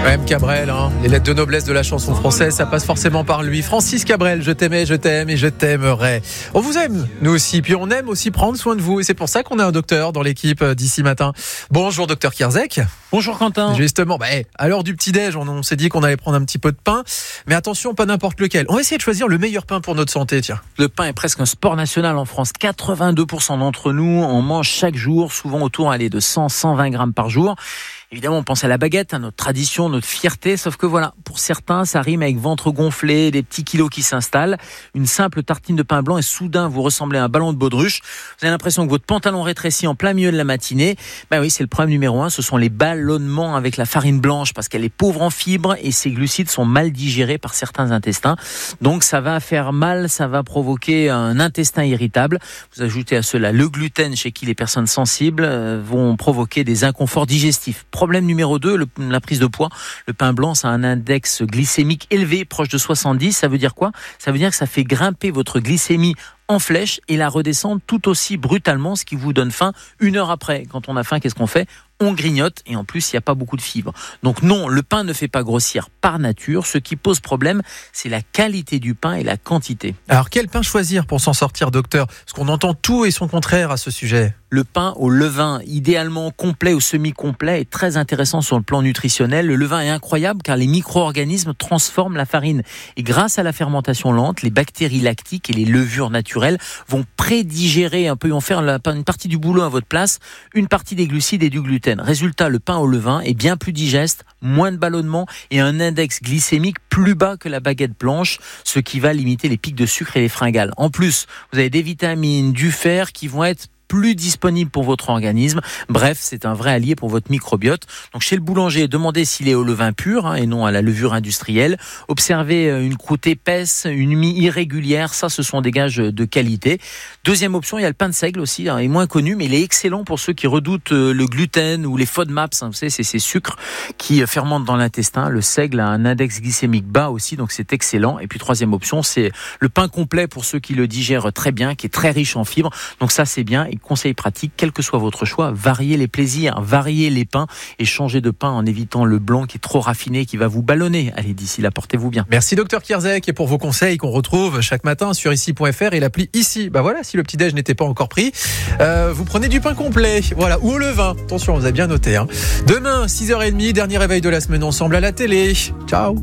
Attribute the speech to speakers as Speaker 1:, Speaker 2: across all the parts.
Speaker 1: M. Cabrel, les lettres de noblesse de la chanson française, ça passe forcément par lui. Francis Cabrel, je t'aimais, je t'aime et je t'aimerai. On vous aime, nous aussi, puis on aime aussi prendre soin de vous. Et c'est pour ça qu'on a un docteur dans l'équipe d'ici matin. Bonjour docteur Kierzek.
Speaker 2: Bonjour Quentin.
Speaker 1: Justement, à l'heure du petit-déj, on s'est dit qu'on allait prendre un petit peu de pain. Mais attention, pas n'importe lequel. On va essayer de choisir le meilleur pain pour notre santé, tiens.
Speaker 2: Le pain est presque un sport national en France. 82% d'entre nous en mangent chaque jour, souvent autour de 100-120 grammes par jour. Évidemment, on pense à la baguette, à notre tradition, notre fierté, sauf que voilà, pour certains, ça rime avec ventre gonflé, des petits kilos qui s'installent. Une simple tartine de pain blanc et soudain, vous ressemblez à un ballon de baudruche. Vous avez l'impression que votre pantalon rétrécit en plein milieu de la matinée. Oui, c'est le problème numéro 1, ce sont les ballonnements avec la farine blanche, parce qu'elle est pauvre en fibres et ses glucides sont mal digérés par certains intestins. Donc ça va faire mal, ça va provoquer un intestin irritable. Vous ajoutez à cela le gluten, chez qui les personnes sensibles vont provoquer des inconforts digestifs. Problème numéro 2, la prise de poids. Le pain blanc, ça a un index glycémique élevé, proche de 70. Ça veut dire quoi ? Ça veut dire que ça fait grimper votre glycémie en flèche et la redescendre tout aussi brutalement, ce qui vous donne faim 1 heure après. Quand on a faim, qu'est-ce qu'on fait ? On grignote et en plus, il n'y a pas beaucoup de fibres. Donc non, le pain ne fait pas grossir par nature. Ce qui pose problème, c'est la qualité du pain et la quantité.
Speaker 1: Alors quel pain choisir pour s'en sortir, docteur ? Parce qu'on entend tout et son contraire à ce sujet.
Speaker 2: Le pain au levain, idéalement complet ou semi-complet, est très intéressant sur le plan nutritionnel. Le levain est incroyable car les micro-organismes transforment la farine. Et grâce à la fermentation lente, les bactéries lactiques et les levures naturelles vont prédigérer un peu, vont faire une partie du boulot à votre place, une partie des glucides et du gluten. Résultat, le pain au levain est bien plus digeste, moins de ballonnement et un index glycémique plus bas que la baguette blanche, ce qui va limiter les pics de sucre et les fringales. En plus, vous avez des vitamines, du fer qui vont être plus disponible pour votre organisme. Bref, c'est un vrai allié pour votre microbiote. Donc chez le boulanger, demandez s'il est au levain pur et non à la levure industrielle. Observez une croûte épaisse, une mie irrégulière, ça ce sont des gages de qualité. Deuxième option, il y a le pain de seigle aussi, il est moins connu mais il est excellent pour ceux qui redoutent le gluten ou les FODMAPs, vous savez, c'est ces sucres qui fermentent dans l'intestin. Le seigle a un index glycémique bas aussi, donc c'est excellent. Et puis troisième option, c'est le pain complet pour ceux qui le digèrent très bien, qui est très riche en fibres. Donc ça c'est bien. Et conseil pratique, quel que soit votre choix, variez les plaisirs, variez les pains et changez de pain en évitant le blanc qui est trop raffiné, qui va vous ballonner. Allez, d'ici là, portez-vous bien.
Speaker 1: Merci docteur Kierzek et pour vos conseils qu'on retrouve chaque matin sur ici.fr et l'appli Ici. Voilà, si le petit-déj n'était pas encore pris, vous prenez du pain complet, voilà, ou au levain. Attention, vous avez bien noté. Demain, 6h30, dernier réveil de la semaine ensemble à la télé. Ciao.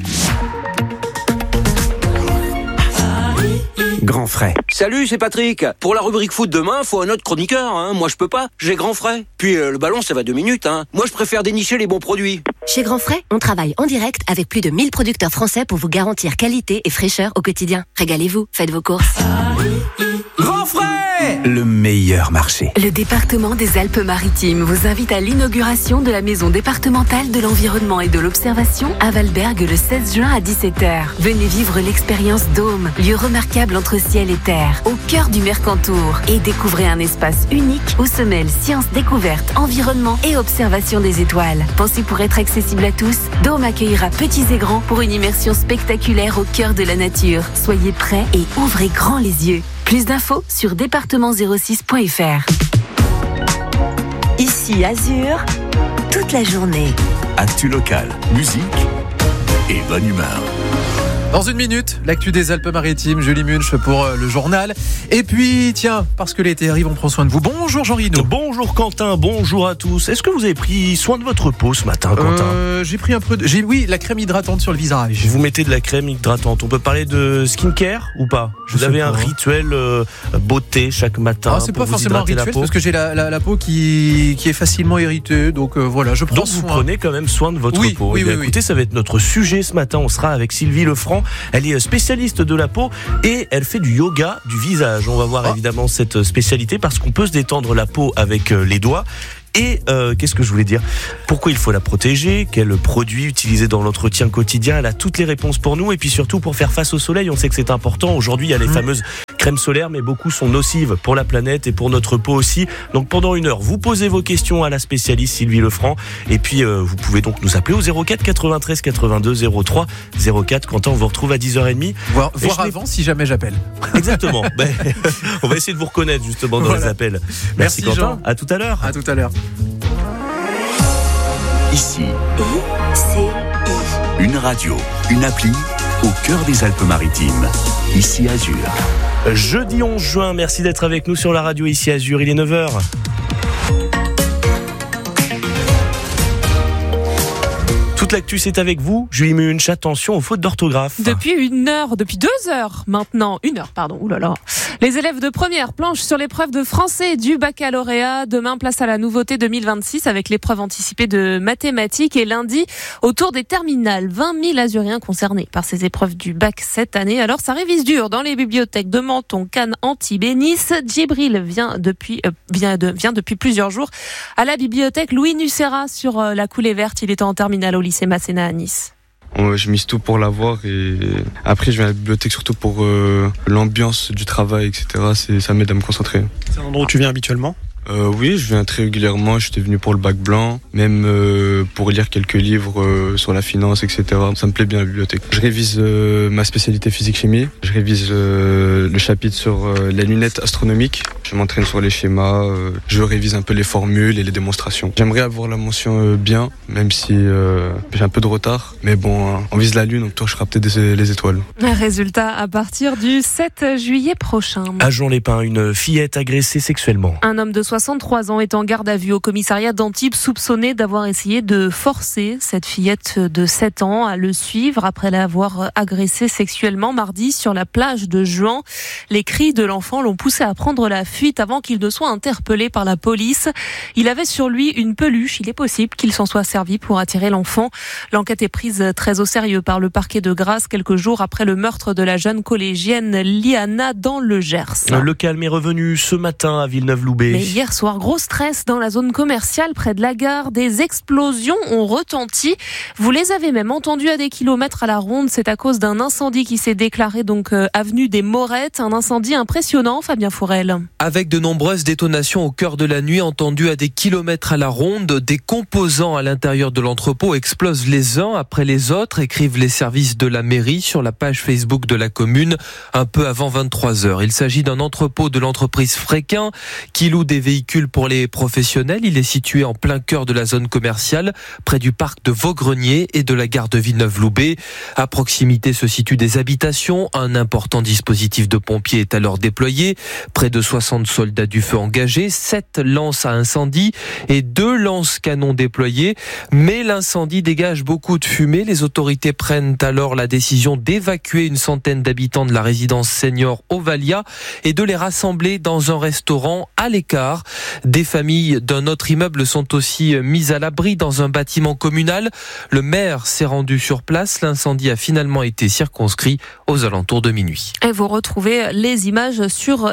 Speaker 3: Grand frais.
Speaker 4: Salut, c'est Patrick. Pour la rubrique foot demain, faut un autre chroniqueur. Moi, je peux pas. J'ai Grand frais. Puis le ballon, ça va 2 minutes. Moi, je préfère dénicher les bons produits.
Speaker 5: Chez Grand frais, on travaille en direct avec plus de 1000 producteurs français pour vous garantir qualité et fraîcheur au quotidien. Régalez-vous, faites vos courses.
Speaker 4: Grand frais!
Speaker 3: Le meilleur marché.
Speaker 6: Le département des Alpes-Maritimes vous invite à l'inauguration de la maison départementale de l'environnement et de l'observation à Valberg le 16 juin à 17h. Venez vivre l'expérience Dôme, lieu remarquable entre ciel et terre, au cœur du Mercantour, et découvrez un espace unique où se mêlent sciences, découvertes, environnement et observation des étoiles. Pensez pour être accessible à tous, Dôme accueillera petits et grands pour une immersion spectaculaire au cœur de la nature. Soyez prêts et ouvrez grand les yeux. Plus d'infos sur département06.fr. Ici Azur, toute la journée.
Speaker 3: Actu locale, musique et bonne humeur.
Speaker 1: Dans une minute, l'actu des Alpes-Maritimes, Julie Munch pour le journal. Et puis, tiens, parce que l'été arrive, on prend soin de vous. Bonjour Jean Rino.
Speaker 7: Bonjour Quentin, bonjour à tous. Est-ce que vous avez pris soin de votre peau ce matin, Quentin ?
Speaker 1: J'ai pris un peu de... Oui, la crème hydratante sur le visage.
Speaker 7: Vous mettez de la crème hydratante. On peut parler de skincare ou pas ? Vous avez un rituel beauté chaque matin
Speaker 1: c'est
Speaker 7: pour
Speaker 1: pas
Speaker 7: vous
Speaker 1: forcément un
Speaker 7: hydrater
Speaker 1: rituel,
Speaker 7: la peau ?
Speaker 1: parce que j'ai la peau qui est facilement irritée. Donc voilà, je prends
Speaker 7: Donc
Speaker 1: soin.
Speaker 7: vous prenez quand même soin de votre peau.
Speaker 1: Oui,
Speaker 7: Écoutez, ça va être notre sujet ce matin. On sera avec Sylvie Lefranc. Elle est spécialiste de la peau et elle fait du yoga du visage. On va voir évidemment cette spécialité parce qu'on peut se détendre la peau avec les doigts. Et qu'est-ce que je voulais dire ? Pourquoi il faut la protéger ? Quels produits utiliser dans l'entretien quotidien ? Elle a toutes les réponses pour nous. Et puis surtout, pour faire face au soleil, on sait que c'est important. Aujourd'hui, il y a les fameuses crèmes solaires, mais beaucoup sont nocives pour la planète et pour notre peau aussi. Donc pendant 1 heure, vous posez vos questions à la spécialiste Sylvie Lefranc. Et puis, vous pouvez donc nous appeler au 04 93 82 03 04. Quentin, on vous retrouve à 10h30.
Speaker 1: Voir avant si jamais j'appelle.
Speaker 7: Exactement. On va essayer de vous reconnaître justement dans les appels. Merci Quentin.
Speaker 1: Jean.
Speaker 7: À tout à l'heure.
Speaker 1: À tout à l'heure.
Speaker 3: Ici.
Speaker 6: ICI.
Speaker 3: Une radio, une appli au cœur des Alpes-Maritimes. Ici Azur.
Speaker 7: Jeudi 11 juin, merci d'être avec nous sur la radio ici Azur, il est 9h. Toute l'actu, c'est avec vous, Julie Munch. Attention aux fautes d'orthographe.
Speaker 8: Depuis 2 heures maintenant. 1 heure, pardon. Ouh là là. Les élèves de première planchent sur l'épreuve de français du baccalauréat. Demain, place à la nouveauté 2026 avec l'épreuve anticipée de mathématiques. Et lundi, autour des terminales, 20 000 Azuriens concernés par ces épreuves du bac cette année. Alors, ça révise dur dans les bibliothèques de Menton, Cannes, Antibes et Nice. Djibril vient depuis plusieurs jours à la bibliothèque Louis Nucera sur la Coulée Verte. Il est en terminale au lycée Masséna à Nice.
Speaker 9: Je mise tout pour l'avoir et après je viens à la bibliothèque surtout pour l'ambiance du travail, etc. Ça m'aide à me concentrer.
Speaker 10: C'est un endroit où tu viens habituellement ?
Speaker 9: Oui, je viens très régulièrement. J'étais venu pour le bac blanc, même pour lire quelques livres sur la finance, etc. Ça me plaît bien la bibliothèque. Je révise ma spécialité physique-chimie. Je révise le chapitre sur les lunettes astronomiques. Je m'entraîne sur les schémas. Je révise un peu les formules et les démonstrations. J'aimerais avoir la mention bien, même si j'ai un peu de retard. Mais bon, on vise la lune, on touchera peut-être les étoiles.
Speaker 8: Résultat à partir du 7 juillet prochain.
Speaker 7: À Jean-les-Pins, une fillette agressée sexuellement.
Speaker 8: Un homme de 63 ans est en garde à vue au commissariat d'Antibes, soupçonné d'avoir essayé de forcer cette fillette de 7 ans à le suivre après l'avoir agressée sexuellement mardi sur la plage de Juan. Les cris de l'enfant l'ont poussé à prendre la fuite avant qu'il ne soit interpellé par la police. Il avait sur lui une peluche. Il est possible qu'il s'en soit servi pour attirer l'enfant. L'enquête est prise très au sérieux par le parquet de Grasse quelques jours après le meurtre de la jeune collégienne Liana dans le Gers.
Speaker 7: Le calme est revenu ce matin à Villeneuve-Loubet.
Speaker 8: Mais hier soir, gros stress dans la zone commerciale près de la gare. Des explosions ont retenti. Vous les avez même entendues à des kilomètres à la ronde. C'est à cause d'un incendie qui s'est déclaré donc avenue des Morettes. Un incendie impressionnant, Fabien Fourel.
Speaker 11: Avec de nombreuses détonations au cœur de la nuit entendues à des kilomètres à la ronde, des composants à l'intérieur de l'entrepôt explosent les uns après les autres, écrivent les services de la mairie sur la page Facebook de la commune un peu avant 23h. Il s'agit d'un entrepôt de l'entreprise Fréquin qui loue des véhicules pour les professionnels. Il est situé en plein cœur de la zone commerciale, près du parc de Vaugrenay et de la gare de Villeneuve-Loubet. À proximité se situent des habitations. Un important dispositif de pompiers est alors déployé. Près de 60 soldats du feu engagés, 7 lances à incendie et 2 lance-canons déployés. Mais l'incendie dégage beaucoup de fumée. Les autorités prennent alors la décision d'évacuer une centaine d'habitants de la résidence senior Ovalia et de les rassembler dans un restaurant à l'écart. Des familles d'un autre immeuble sont aussi mises à l'abri dans un bâtiment communal. Le maire s'est rendu sur place. L'incendie a finalement été circonscrit aux alentours de minuit.
Speaker 8: Et vous retrouvez les images sur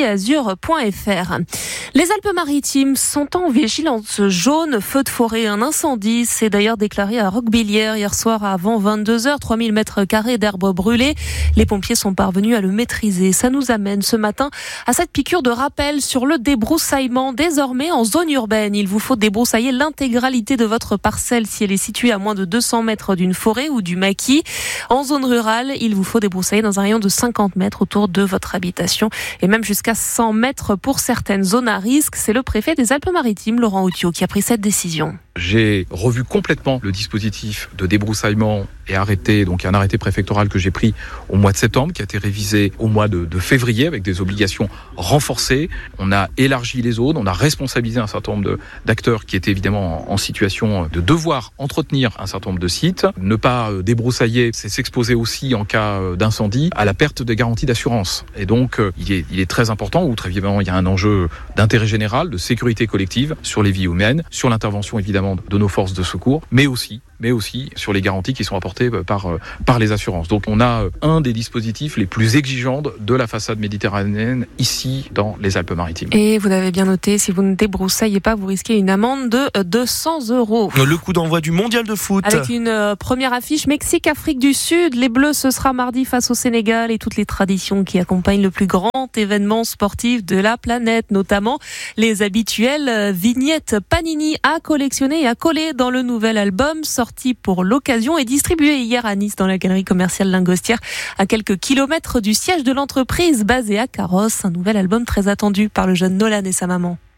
Speaker 8: iciazur.fr. Les Alpes-Maritimes sont en vigilance jaune, feu de forêt, un incendie s'est d'ailleurs déclaré à Roquebillière hier soir avant 22h, 3000 mètres carrés d'herbes brûlées. Les pompiers sont parvenus à le maîtriser. Ça nous amène ce matin à cette piqûre de rappel sur le débroussaillement. Désormais, en zone urbaine, il vous faut débroussailler l'intégralité de votre parcelle si elle est située à moins de 200 mètres d'une forêt ou du maquis. En zone rurale, il vous faut débroussailler dans un rayon de 50 mètres autour de votre habitation et même jusqu'à 100 mètres pour certaines zones à risque. C'est le préfet des Alpes-Maritimes, Laurent Autiot, qui a pris cette décision.
Speaker 12: J'ai revu complètement le dispositif de débroussaillement et arrêté, donc un arrêté préfectoral que j'ai pris au mois de septembre, qui a été révisé au mois de février avec des obligations renforcées. On a élargi les zones, on a responsabilisé un certain nombre d'acteurs qui étaient évidemment en situation de devoir entretenir un certain nombre de sites. Ne pas débroussailler, c'est s'exposer aussi en cas d'incendie à la perte des garanties d'assurance. Et donc il est très important, outre évidemment il y a un enjeu d'intérêt général, de sécurité collective sur les vies humaines, sur l'intervention évidemment de nos forces de secours, mais aussi sur les garanties qui sont apportées par les assurances. Donc on a un des dispositifs les plus exigeants de la façade méditerranéenne ici dans les Alpes-Maritimes.
Speaker 8: Et vous l'avez bien noté, si vous ne débroussaillez pas, vous risquez une amende de 200 €.
Speaker 7: Le coup d'envoi du mondial de foot.
Speaker 8: Avec une première affiche Mexique-Afrique du Sud. Les Bleus, ce sera mardi face au Sénégal et toutes les traditions qui accompagnent le plus grand événement sportif de la planète, notamment les habituelles vignettes Panini à collectionner et à coller dans le nouvel album sorti pour l'occasion et distribué hier à Nice dans la galerie commerciale Lingostière à quelques kilomètres du siège de l'entreprise basée à Carrosse. Un nouvel album très attendu par le jeune Nolan et sa maman.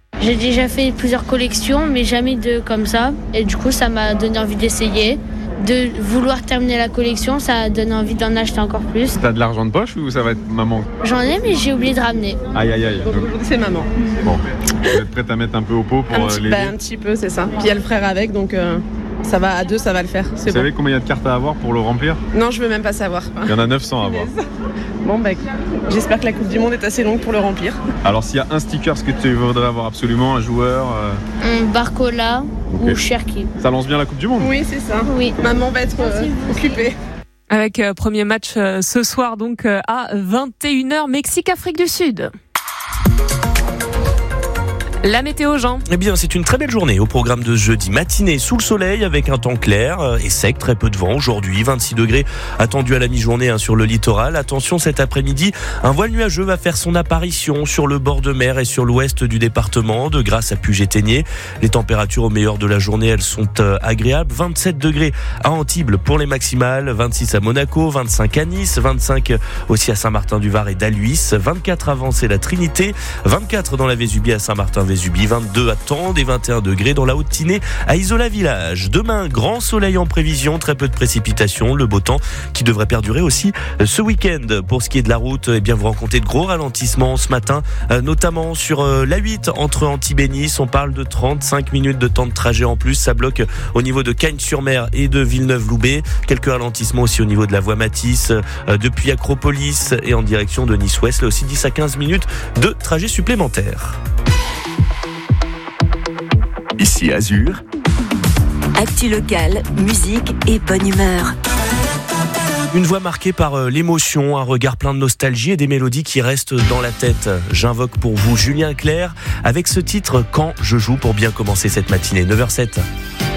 Speaker 10: J'ai déjà fait plusieurs collections, mais jamais de comme ça. Et du coup, ça m'a donné envie d'essayer. De vouloir terminer la collection, ça donne envie d'en acheter encore plus.
Speaker 13: T'as de l'argent de poche ou ça va être maman?
Speaker 10: J'en ai, mais j'ai oublié de ramener.
Speaker 13: Aïe aïe aïe.
Speaker 14: Donc aujourd'hui c'est maman.
Speaker 13: Bon, vous êtes prête à mettre un peu au pot pour l'aider?
Speaker 14: Un petit peu, c'est ça. Puis il y a le frère avec, donc ça va à 2, ça va le faire.
Speaker 13: Vous savez combien il y a de cartes à avoir pour le remplir?
Speaker 14: Non, je veux même pas savoir.
Speaker 13: Il y en a 900 à avoir.
Speaker 14: Bon, j'espère que la Coupe du Monde est assez longue pour le remplir.
Speaker 13: Alors s'il y a un sticker que tu voudrais avoir absolument, un joueur
Speaker 10: Barcola ou Cherki.
Speaker 13: Ça lance bien la Coupe du Monde?
Speaker 14: Oui, c'est ça.
Speaker 10: Oui.
Speaker 14: Maman va être occupée.
Speaker 8: Avec premier match ce soir donc à 21h, Mexique-Afrique du Sud. La météo, Jean.
Speaker 7: Eh bien, c'est une très belle journée au programme de jeudi. Matinée sous le soleil avec un temps clair et sec, très peu de vent aujourd'hui. 26 degrés attendus à la mi-journée sur le littoral. Attention, cet après-midi, un voile nuageux va faire son apparition sur le bord de mer et sur l'ouest du département, de Grasse à Puget-Théniers. Les températures au meilleur de la journée, elles sont agréables. 27 degrés à Antibes pour les maximales, 26 à Monaco, 25 à Nice, 25 aussi à Saint-Martin-du-Var et d'Aluis, 24 à Vence et la Trinité, 24 dans la Vésubie à Saint-Martin-Vésubie, 22 à Tende et 21 degrés dans la Haute-Tinée à Isola-Village. Demain, grand soleil en prévision, très peu de précipitations, le beau temps qui devrait perdurer aussi ce week-end. Pour ce qui est de la route, eh bien vous rencontrez de gros ralentissements ce matin, notamment sur l'A8 entre Antibes et Nice. On parle de 35 minutes de temps de trajet en plus. Ça bloque au niveau de Cagnes-sur-Mer et de Villeneuve-Loubet. Quelques ralentissements aussi au niveau de la voie Matisse, depuis Acropolis et en direction de Nice-Ouest. Là aussi 10 à 15 minutes de trajet supplémentaire.
Speaker 3: Ici Azur.
Speaker 6: Actu locale, musique et bonne humeur.
Speaker 7: Une voix marquée par l'émotion, un regard plein de nostalgie et des mélodies qui restent dans la tête. J'invoque pour vous Julien Clerc avec ce titre « Quand je joue » pour bien commencer cette matinée. 9h07.